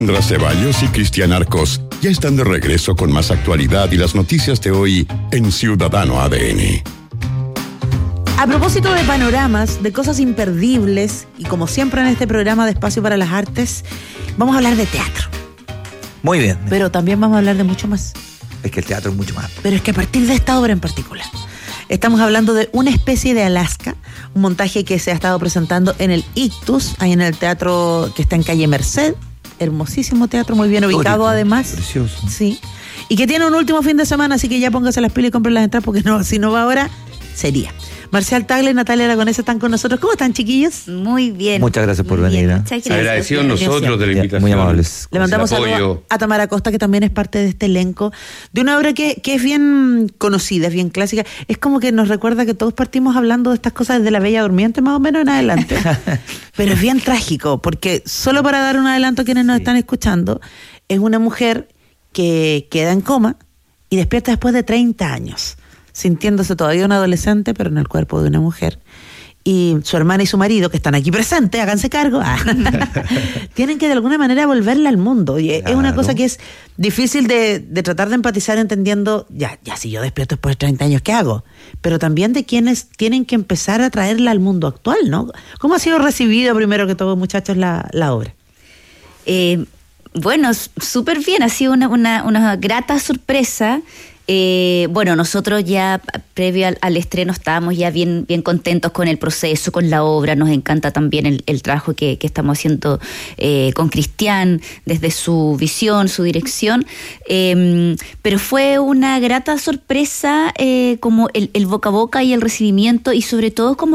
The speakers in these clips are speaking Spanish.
Sandra Ceballos y Cristian Arcos ya están de regreso con más actualidad y las noticias de hoy en Ciudadano ADN. A propósito de panoramas, de cosas imperdibles, y como siempre en este programa de Espacio para las Artes, vamos a hablar de teatro. Muy bien. Pero también vamos a hablar de mucho más. Es que el teatro es mucho más. Pero es que a partir de esta obra en particular, estamos hablando de Una especie de Alaska, un montaje que se ha estado presentando en el Ictus, ahí en el teatro que está en calle Merced. Hermosísimo teatro, muy bien ubicado además. Precioso. Sí. Y que tiene un último fin de semana, así que ya póngase las pilas y compre las entradas, porque no, si no va ahora, sería. Marcial Tagle y Natalia Aragonesa están con nosotros. ¿Cómo están, chiquillos? Muy bien. Muchas gracias por venir. Muchas gracias. Agradecidos nosotros de la invitación. Muy amables. Le mandamos saludos a Tamara Costa, que también es parte de este elenco, de una obra que es bien conocida, es bien clásica. Es como que nos recuerda que todos partimos hablando de estas cosas desde La Bella Durmiente, más o menos en adelante. Pero es bien trágico, porque solo para dar un adelanto a quienes nos están escuchando, es una mujer que queda en coma y despierta después de 30 años, sintiéndose todavía un adolescente, pero en el cuerpo de una mujer. Y su hermana y su marido, que están aquí presentes, háganse cargo, tienen que de alguna manera volverla al mundo. Y es una cosa que es difícil de tratar de empatizar, entendiendo, ya si yo despierto después de 30 años, ¿qué hago? Pero también de quienes tienen que empezar a traerla al mundo actual, ¿no? ¿Cómo ha sido recibido, primero que todo, muchachos, la obra? Bueno, súper bien, ha sido una grata sorpresa. Bueno, nosotros ya previo al estreno estábamos ya bien contentos con el proceso, con la obra. Nos encanta también el trabajo que estamos haciendo con Cristian, desde su visión, su dirección, pero fue una grata sorpresa, como el boca a boca y el recibimiento, y sobre todo como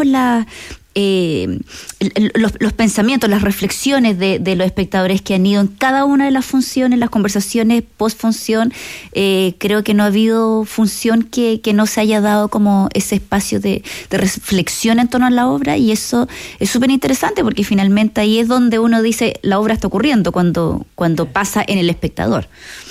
los pensamientos, las reflexiones de los espectadores que han ido en cada una de las funciones, las conversaciones post-función. Creo que no ha habido función que no se haya dado como ese espacio de reflexión en torno a la obra, y eso es súper interesante, porque finalmente ahí es donde uno dice la obra está ocurriendo, cuando pasa en el espectador.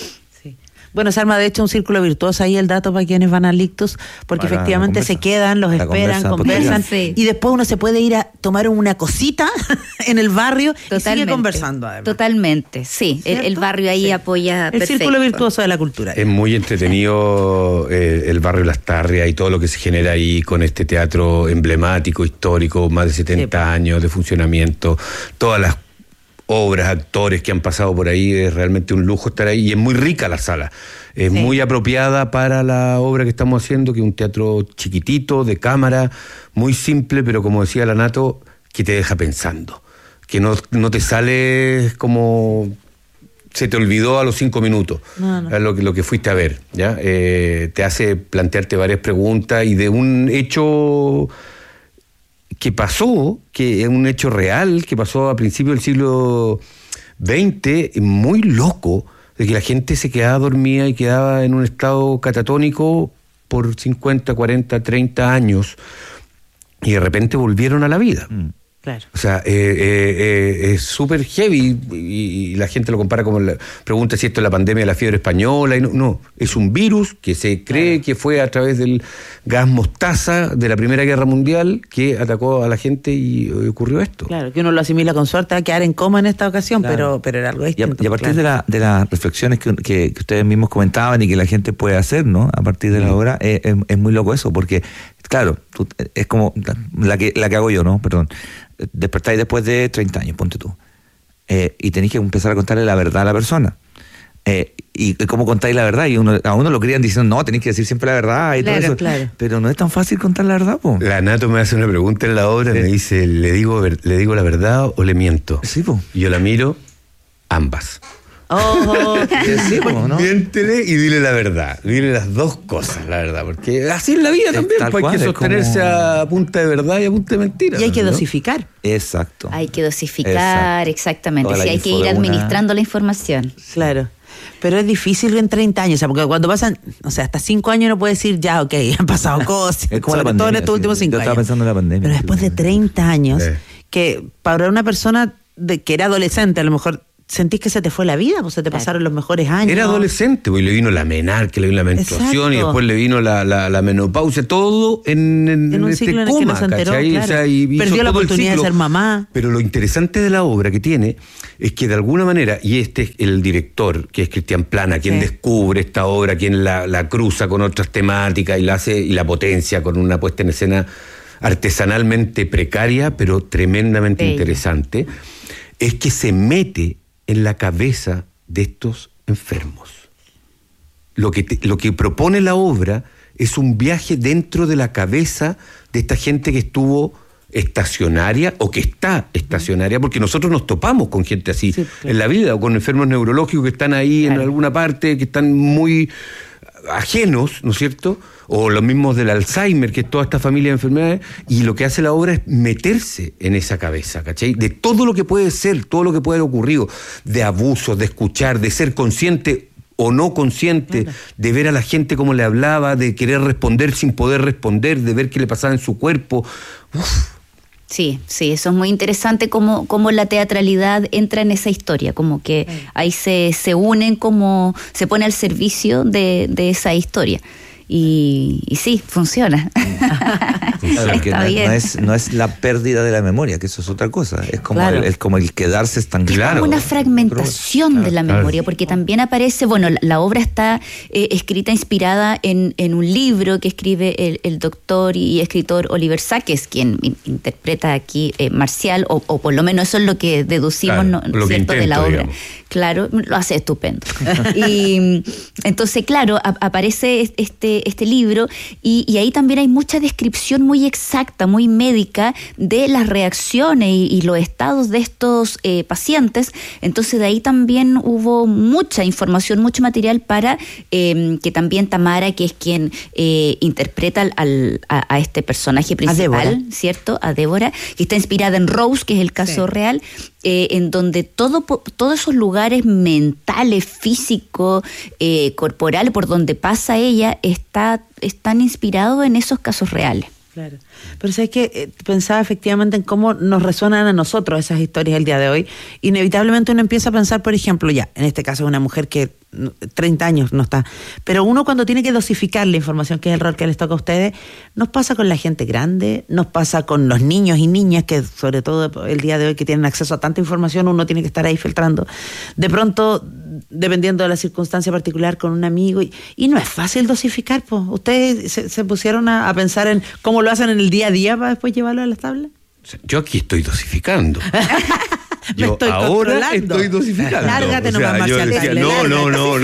Bueno, se arma de hecho un círculo virtuoso ahí, el dato para quienes van al Ictus, porque efectivamente se quedan, los esperan, conversan, sí. Y después uno se puede ir a tomar una cosita en el barrio. Totalmente. Y sigue conversando además. Totalmente, sí, el barrio ahí apoya. El círculo virtuoso de la cultura. Es muy entretenido el barrio Lastarria y todo lo que se genera ahí con este teatro emblemático, histórico, más de 70 años de funcionamiento, todas las obras, actores que han pasado por ahí. Es realmente un lujo estar ahí, y es muy rica la sala, es muy apropiada para la obra que estamos haciendo, que es un teatro chiquitito, de cámara, muy simple, pero como decía la Nato, que te deja pensando, que no te sale como se te olvidó a los 5 minutos, no. Lo que fuiste a ver, ¿ya? Te hace plantearte varias preguntas, y de un hecho que pasó, que es un hecho real, que pasó a principios del siglo XX, muy loco, de que la gente se quedaba dormida y quedaba en un estado catatónico por 50, 40, 30 años, y de repente volvieron a la vida. Claro. O sea, es súper heavy, y la gente lo compara como pregunta si esto es la pandemia de la fiebre española, y no, es un virus que se cree que fue a través del gas mostaza de la Primera Guerra Mundial que atacó a la gente, y ocurrió esto. Claro, que uno lo asimila con suerte a quedar en coma en esta ocasión, pero era algo distinto. Y a partir de las reflexiones que ustedes mismos comentaban y que la gente puede hacer, ¿no? A partir de la obra, es muy loco eso, porque claro, es como la que hago yo, ¿no? Perdón. Despertáis después de 30 años, ponte tú, y tenéis que empezar a contarle la verdad a la persona, y cómo contáis la verdad, y a uno lo crían diciendo, no, tenéis que decir siempre la verdad, y todo eso, pero no es tan fácil contar la verdad, po. La Nato me hace una pregunta en la obra, me dice, ¿le digo la verdad o le miento? Sí, po. Y yo la miro, ambas. Sí, ¿no? Miéntele y dile la verdad, dile las dos cosas, la verdad, porque así es la vida también, pues hay que sostenerse a punta de verdad y a punta de mentira. Y hay que dosificar. Exacto. Hay que dosificar, exactamente. Sí, hay que ir administrando la información. Claro. Pero es difícil en 30 años, o sea, porque cuando pasan, o sea, hasta 5 años uno puede decir, ya, ok, han pasado cosas, es como sobre todo en estos últimos 5 años. Yo estaba pensando en la pandemia. Pero después de 30 años, que para una persona que era adolescente, a lo mejor sentís que se te fue la vida, pues se te pasaron los mejores años. Era adolescente, pues le vino la menarquia, le vino la menstruación. Exacto. Y después le vino la menopausia, todo en un este ciclo en el que no coma, se enteró, ¿cachai? claro. O sea, y Perdió hizo la todo el oportunidad de ciclo. ser mamá. Pero lo interesante de la obra que tiene es que de alguna manera, y este es el director, que es Cristian Plana, quien descubre esta obra, quien la cruza con otras temáticas y la hace y la potencia con una puesta en escena artesanalmente precaria, pero tremendamente interesante, es que se mete en la cabeza de estos enfermos. Lo que propone la obra es un viaje dentro de la cabeza de esta gente que estuvo estacionaria o que está estacionaria, porque nosotros nos topamos con gente así en la vida, o con enfermos neurológicos que están ahí en alguna parte, que están muy ajenos, ¿no es cierto? O los mismos del Alzheimer, que es toda esta familia de enfermedades, y lo que hace la obra es meterse en esa cabeza, ¿cachai? De todo lo que puede ser, todo lo que puede haber ocurrido, de abusos, de escuchar, de ser consciente o no consciente, de ver a la gente como le hablaba, de querer responder sin poder responder, de ver qué le pasaba en su cuerpo. Uf. Sí, eso es muy interesante cómo la teatralidad entra en esa historia, como que ahí se unen, como se pone al servicio de esa historia. Y sí, funciona. Claro, que Está bien. no es la pérdida de la memoria, que eso es otra cosa. Es como, como el quedarse estancado. Es como una fragmentación de la memoria, porque también aparece, la obra está escrita, inspirada en un libro que escribe el doctor y escritor Oliver Sacks, quien interpreta aquí Marcial, o por lo menos eso es lo que deducimos, lo ¿cierto?, que de la obra. Digamos. Claro, lo hace estupendo. Y entonces, claro, aparece este libro y ahí también hay mucha descripción muy exacta, muy médica de las reacciones y los estados de estos pacientes. Entonces de ahí también hubo mucha información, mucho material para que también Tamara, que es quien interpreta a este personaje principal, ¿cierto? A Débora, que está inspirada en Rose, que es el caso real, en donde todos esos lugares mentales, físicos, corporales, por donde pasa ella, están inspirados en esos casos reales. Claro. Pero sabes que pensaba efectivamente en cómo nos resuenan a nosotros esas historias el día de hoy. Inevitablemente uno empieza a pensar, por ejemplo, en este caso es una mujer que 30 años no está, pero uno cuando tiene que dosificar la información, que es el rol que les toca a ustedes, nos pasa con la gente grande, nos pasa con los niños y niñas, que sobre todo el día de hoy que tienen acceso a tanta información, uno tiene que estar ahí filtrando. De pronto, dependiendo de la circunstancia particular, con un amigo, y no es fácil dosificar, pues. ¿Ustedes se pusieron a pensar en cómo lo hacen en el día a día para después llevarlo a las tablas? Yo aquí estoy dosificando. Yo estoy ahora estoy dosificando. Lárgate nomás, Marcial. Yo decía, no.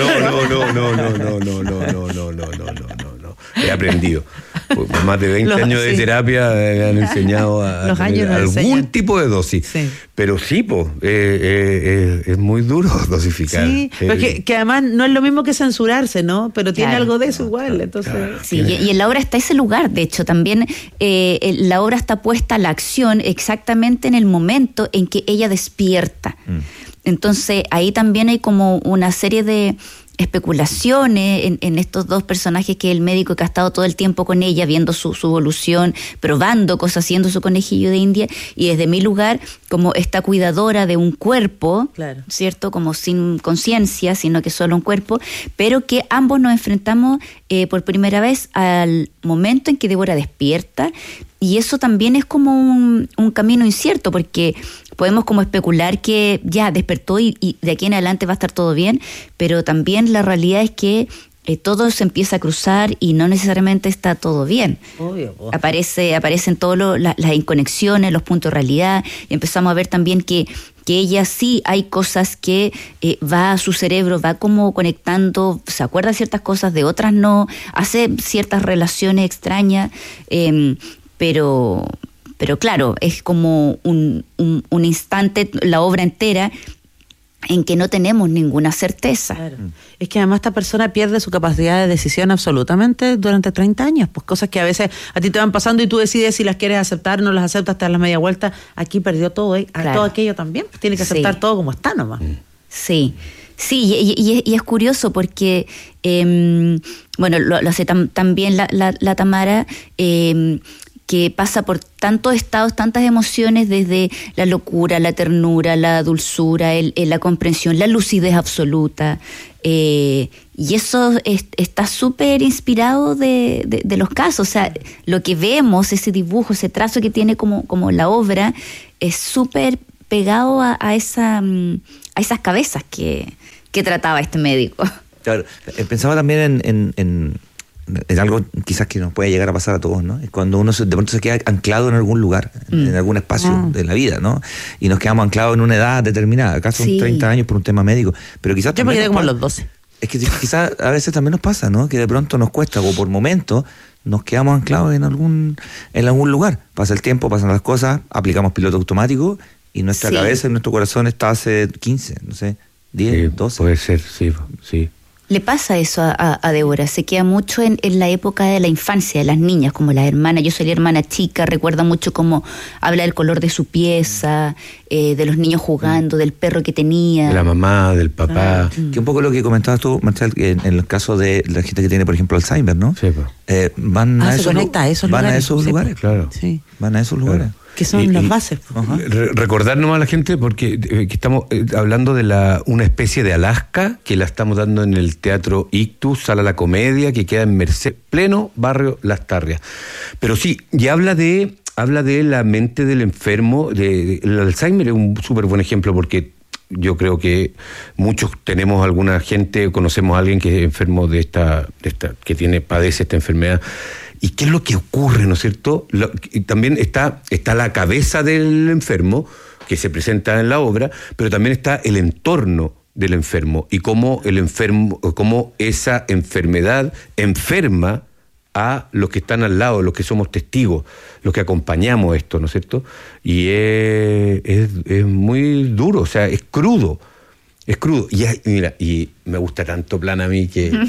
He aprendido. Por más de 20 años de terapia me han enseñado a tener algún tipo de dosis. Sí. Pero sí, es muy duro dosificar. Sí, porque que además no es lo mismo que censurarse, ¿no? Pero tiene algo de eso igual. Entonces. Sí, y en la obra está ese lugar, de hecho, también la obra está puesta a la acción exactamente en el momento en que ella despierta. Entonces ahí también hay como una serie de especulaciones en estos dos personajes, que es el médico que ha estado todo el tiempo con ella, viendo su evolución, probando cosas, haciendo su conejillo de India, y desde mi lugar, como esta cuidadora de un cuerpo, ¿cierto? Como sin conciencia, sino que solo un cuerpo, pero que ambos nos enfrentamos por primera vez al momento en que Débora despierta, y eso también es como un camino incierto, porque podemos como especular que ya despertó y de aquí en adelante va a estar todo bien, pero también la realidad es que todo se empieza a cruzar y no necesariamente está todo bien. Obvio. Aparecen todas las inconexiones, los puntos de realidad, y empezamos a ver también que ella sí hay cosas que va a su cerebro, va como conectando, se acuerda de ciertas cosas, de otras no, hace ciertas relaciones extrañas, pero claro, es como un instante, la obra entera, en que no tenemos ninguna certeza. Claro. Es que además esta persona pierde su capacidad de decisión absolutamente durante 30 años, pues cosas que a veces a ti te van pasando y tú decides si las quieres aceptar, no las aceptas, te das la media vuelta. Aquí perdió todo, todo aquello también, pues tiene que aceptar todo como está nomás. Sí, y es curioso porque, lo hace también la Tamara, que pasa por tantos estados, tantas emociones, desde la locura, la ternura, la dulzura, la comprensión, la lucidez absoluta. Y eso está súper inspirado de los casos. O sea, lo que vemos, ese dibujo, ese trazo que tiene como la obra, es súper pegado a esas cabezas que trataba este médico. Claro, pensaba también en algo quizás que nos puede llegar a pasar a todos, ¿no? Es cuando uno de pronto se queda anclado en algún lugar, en algún espacio de la vida, ¿no? Y nos quedamos anclados en una edad determinada. Acá son 30 años por un tema médico, pero quizás yo me quedé como a los 12. Es que quizás a veces también nos pasa, ¿no? Que de pronto nos cuesta, o por momentos nos quedamos anclados en algún lugar. Pasa el tiempo, pasan las cosas, aplicamos piloto automático y nuestra cabeza y nuestro corazón está hace 15, no sé, 10, 12. Puede ser, sí. Le pasa eso a Débora, se queda mucho en la época de la infancia, de las niñas, como las hermanas. Yo soy la hermana chica, recuerda mucho cómo habla del color de su pieza, de los niños jugando, del perro que tenía. De la mamá, del papá. Que un poco lo que comentabas tú, Marcel, en el caso de la gente que tiene, por ejemplo, Alzheimer, ¿no? Sí, pues. Van a esos lugares. Van a esos lugares, claro. Sí. Van a esos lugares. Que son las bases. Recordar nomás a la gente, porque que estamos hablando de una especie de Alaska, que la estamos dando en el Teatro Ictus, Sala La Comedia, que queda en Merced, pleno barrio Las Tarrias. Pero sí, y habla de la mente del enfermo. El Alzheimer es un súper buen ejemplo, porque yo creo que muchos tenemos alguna gente, conocemos a alguien que es enfermo de esta que padece esta enfermedad. ¿Y qué es lo que ocurre, no es cierto? Y también está la cabeza del enfermo, que se presenta en la obra, pero también está el entorno del enfermo y cómo esa enfermedad enferma a los que están al lado, los que somos testigos, los que acompañamos esto, ¿no es cierto? Y es muy duro, o sea, es crudo. Es crudo. Y me gusta tanto Plana a mí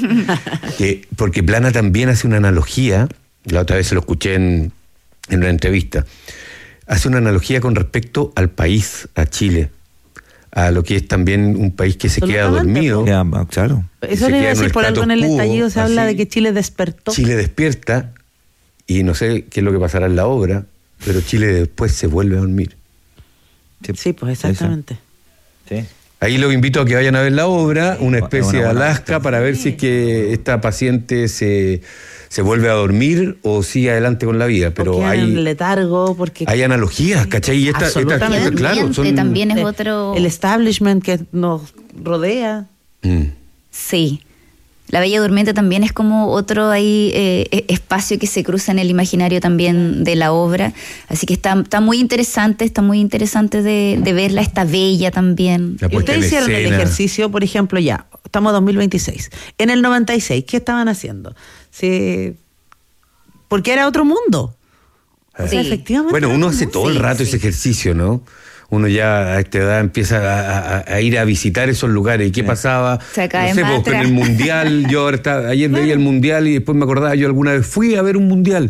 porque Plana también hace una analogía. La otra vez se lo escuché en una entrevista. Hace una analogía con respecto al país, a Chile, a lo que es también un país que se queda dormido. Ya, claro. Eso le iba a decir, por algo en el estallido se habla de que Chile despertó. Chile despierta, y no sé qué es lo que pasará en la obra, pero Chile después se vuelve a dormir. Sí, pues exactamente. Sí. Ahí los invito a que vayan a ver la obra, una especie de Alaska, para ver si es que esta paciente se vuelve a dormir o sigue adelante con la vida. Pero hay un letargo, porque hay analogías, ¿cachai? Y absolutamente. Claro, también es otro. El establishment que nos rodea. Sí. La Bella Durmiente también es como otro espacio que se cruza en el imaginario también de la obra. Así que está muy interesante, de verla, está bella también. ¿Y ustedes hicieron el ejercicio, por ejemplo, ya, estamos en 2026, en el 96, ¿qué estaban haciendo? Sí, porque era otro mundo. O sea, efectivamente. Bueno, uno hace todo el rato ese ejercicio, ¿no? Uno ya a esta edad empieza a ir a visitar esos lugares. ¿Y qué pasaba? No sé, pues, con el Mundial. Yo ayer veía el Mundial y después me acordaba, yo alguna vez fui a ver un Mundial.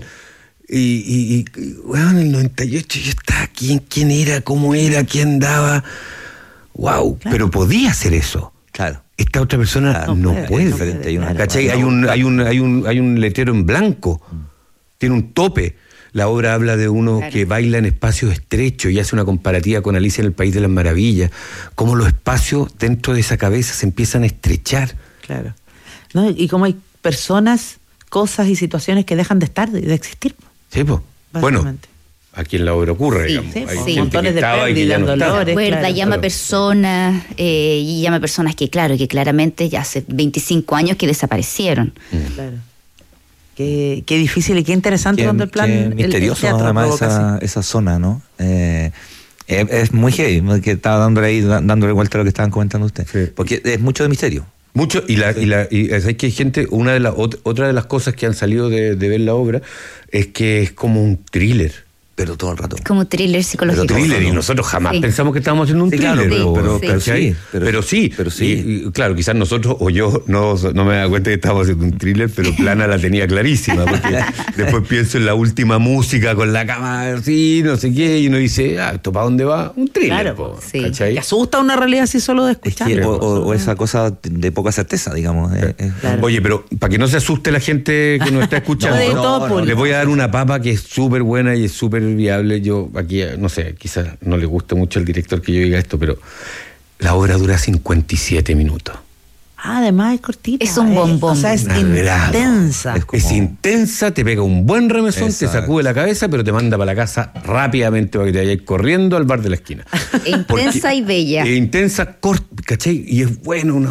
Y bueno, en el 98 yo estaba aquí, ¿quién era? ¿Cómo era? ¿Quién daba? ¡Wow! Claro. Pero podía hacer eso. Claro. Esta otra persona no puede. ¿Cachai? Hay un letrero en blanco. Tiene un tope. La obra habla de uno que baila en espacios estrechos y hace una comparativa con Alicia en el País de las Maravillas. Cómo los espacios dentro de esa cabeza se empiezan a estrechar. Claro. ¿No? Y cómo hay personas, cosas y situaciones que dejan de estar, de existir. Sí, pues. Bueno, aquí en la obra ocurre, digamos. Hay montones de pérdidas, dolores. Llama personas, y llama personas que claramente ya hace 25 años que desaparecieron. Claro. Qué difícil y qué interesante donde el plan. Qué misterioso además esa zona, ¿no? Es muy heavy, que estaba dándole vuelta a lo que estaban comentando ustedes. Sí. Porque es mucho de misterio. Mucho, y es que hay gente, otra de las cosas que han salido de ver la obra es que es como un thriller. pero todo el rato. Como thriller psicológico. Pero thriller, y nosotros jamás pensamos que estábamos haciendo un Sí, thriller. claro, pero sí. ¿cachai? Pero sí. Y, claro, quizás nosotros o yo no me da cuenta que estábamos haciendo un thriller, pero Plana la tenía clarísima, porque después pienso en la última música con la cámara así, no sé qué, y uno dice, ¿esto para dónde va? Un thriller, Claro, po, sí. ¿cachai? Te asusta una realidad así solo de Es escuchar. que, o esa cosa de poca certeza, digamos. Claro. Oye, pero para que no se asuste la gente que nos está escuchando, No, de todo público. les voy a dar una papa que es súper buena y es súper viable. Yo aquí, no sé, quizás no le guste mucho al director que yo diga esto, pero la obra dura 57 minutos. Además es cortita. Es un bombón. O sea, es Agrado. intensa. Es como- Es intensa, te pega un buen remesón, Exacto. te sacude la cabeza, pero te manda para la casa rápidamente para que te vayas corriendo al bar de la esquina. Intensa y bella. Intensa, ¿cachai? Y es bueno, una